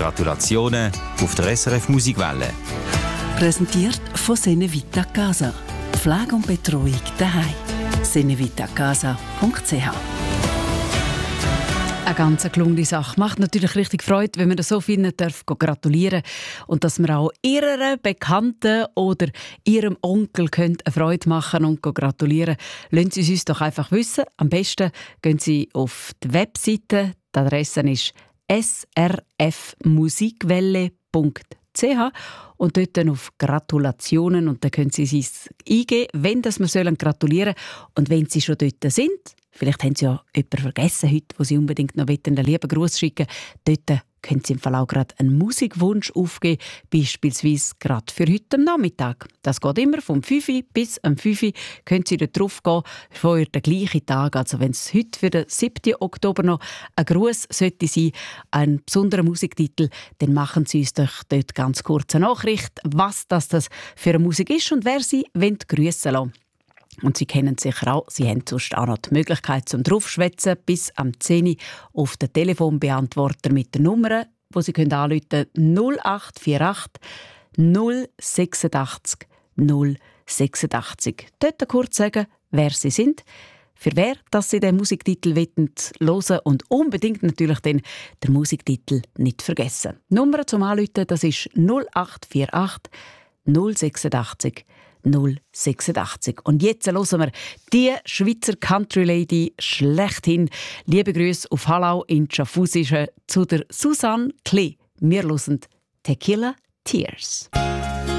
Gratulationen auf der SRF Musikwelle. Präsentiert von Sene Vita Casa. Pflege und Betreuung daheim. senevitacasa.ch. Eine ganz gelungene Sache. Macht natürlich richtig Freude, wenn man so vielen gratulieren darf. Und dass man auch ihrer Bekannten oder ihrem Onkel eine Freude machen und gratulieren. Lassen Sie es uns doch einfach wissen. Am besten gehen Sie auf die Webseite. Die Adresse ist srfmusikwelle.ch und dort dann auf Gratulationen. Und dann können Sie es eingeben, wenn wir gratulieren sollen. Und wenn Sie schon dort sind, vielleicht haben Sie ja jemanden vergessen heute, wo Sie unbedingt noch einen lieben Gruß schicken wollen. Dort können Sie im Fall auch gerade einen Musikwunsch aufgeben, beispielsweise gerade für heute Nachmittag. Das geht immer vom 5 Uhr bis am 5 Uhr. Können Sie dort drauf gehen, für den gleichen Tag. Also wenn es heute für den 7. Oktober noch ein Gruß sollte sein, ein besonderer Musiktitel, dann machen Sie uns doch dort ganz kurz eine Nachricht, was das für eine Musik ist und wer Sie grüssen lassen. Und Sie kennen sicher auch, Sie haben sonst auch noch die Möglichkeit zum Draufschwätzen bis am 10 Uhr auf den Telefonbeantworter mit der Nummer, wo Sie anrufen können, 0848 086 086. Dort kurz sagen, wer Sie sind, für wer dass Sie den Musiktitel hören wollen und unbedingt natürlich den Musiktitel nicht vergessen. Die Nummer zum Anrufen, das ist 0848 086 086. Und jetzt hören wir die Schweizer Country Lady schlechthin. Liebe Grüße auf Hallau in Schaffhausischen zu der Susanne Klee. Wir hören Tequila Tears.